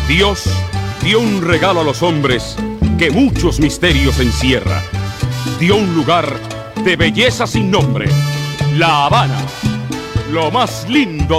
Dios dio un regalo a los hombres que muchos misterios encierra. Dio un lugar de belleza sin nombre, La Habana, lo más lindo